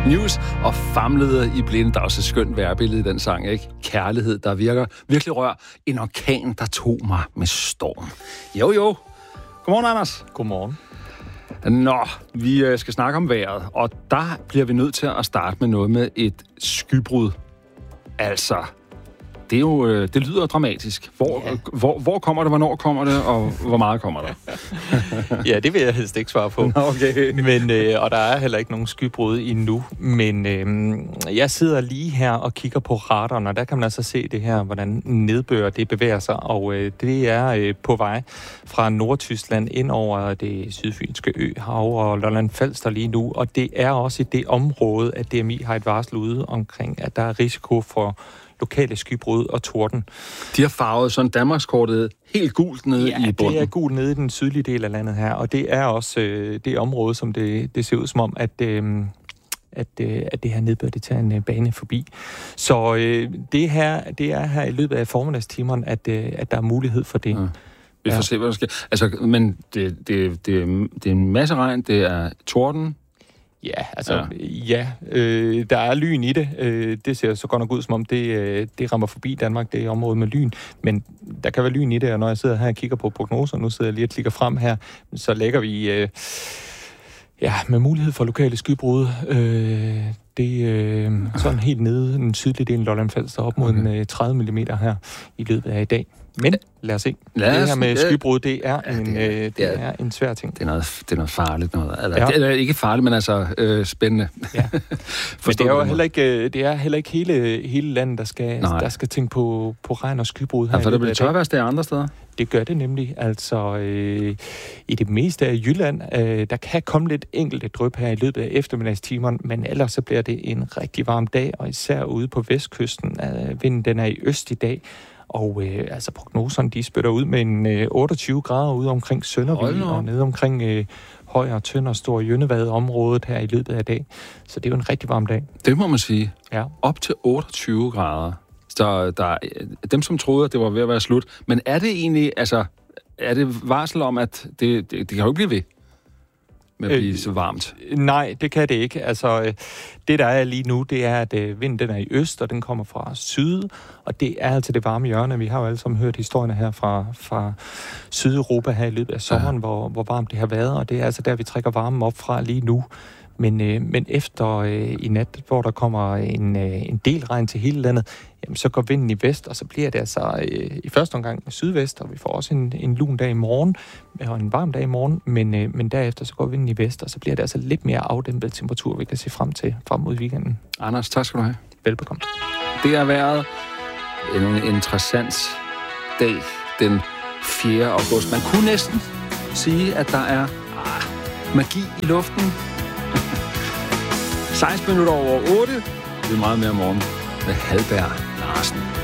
News og famlede i blinde. Der er også et skønt værbillede i den sang, ikke? Kærlighed, der virkelig rør. En orkan, der tog mig med storm. Jo. Godmorgen, Anders. Godmorgen. Nå, vi skal snakke om vejret, og der bliver vi nødt til at starte med noget med et skybrud. Altså, det er jo, det lyder dramatisk. Hvor kommer det, hvornår kommer det, og hvor meget kommer der? Ja, det vil jeg helst ikke svare på. Okay. Men, og der er heller ikke nogen skybrud endnu. Men jeg sidder lige her og kigger på radaren, og der kan man altså se det her, hvordan nedbør det bevæger sig. Og det er på vej fra Nordtyskland ind over det sydfynske øhav og Lolland Falster lige nu. Og det er også i det område, at DMI har et varsel ude omkring, at der er risiko for lokale skybrud og torden. De har farvet sådan Danmarkskortet helt gult nede i bunden. Ja, det er gult nede i den sydlige del af landet her, og det er også det område, som det ser ud som om, at det her nedbør, det tager en bane forbi. Så det er her i løbet af formiddagstimerne, at der er mulighed for det. Ja. Vi får se, hvad der sker. Altså, men det er en masse regn, det er torden. Ja, der er lyn i det. Det ser så godt nok ud, som om det rammer forbi Danmark, det er området med lyn. Men der kan være lyn i det, og når jeg sidder her og kigger på prognoser, nu sidder jeg lige og klikker frem her, så lægger vi med mulighed for lokale skybrud. Sådan helt nede den sydlige del af Lolland Falster op mod 30 mm her i løbet af i dag. Men lad os se. Det her med skybrud, det er en svær ting. Det er noget farligt noget. Eller, det er ikke farligt, men altså spændende. Ja. Men det er jo heller ikke hele landet, der skal tænke på regn og skybrud her. Ja, for det bliver tørvejrsdage andre steder. Det gør det nemlig. Altså, i det meste af Jylland, der kan komme lidt enkelte dryp her i løbet af eftermiddagstimerne, men ellers så bliver det en rigtig varm dag, og især ude på vestkysten. Vinden den er i øst i dag, og prognoserne, de spytter ud med en 28 grader ude omkring Søndervig og nede omkring Højer, Tønder, Stor Jønnevad-området her i løbet af dag. Så det er jo en rigtig varm dag. Det må man sige. Ja. Op til 28 grader. Så der er dem, som troede, at det var ved at være slut. Men er det egentlig, er det varsel om, at det kan jo ikke blive ved med at blive så varmt? Nej, det kan det ikke. Altså, det der er lige nu, det er, at vinden den er i øst, og den kommer fra syd, og det er altså det varme hjørne. Vi har jo alle sammen hørt historierne her fra Sydeuropa her i løbet af sommeren, hvor varmt det har været, og det er altså der, vi trækker varmen op fra lige nu. Men efter i nat, hvor der kommer en del regn til hele landet, jamen, så går vinden i vest, og så bliver det altså i første omgang sydvest, og vi får også en lun dag i morgen, og en varm dag i morgen, men derefter så går vinden i vest, og så bliver det altså lidt mere afdæmpet temperatur, vi kan se frem mod weekenden. Anders, tak skal du have. Velbekomme. Det har været en interessant dag den 4. august. Man kunne næsten sige, at der er magi i luften. 16 minutter over 8. Det er meget mere morgen med Halberg Larsen.